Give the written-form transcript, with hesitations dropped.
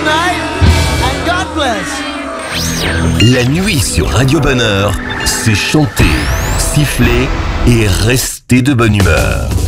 night and God bless. La nuit sur Radio Bonheur, c'est chanter, siffler et rester de bonne humeur.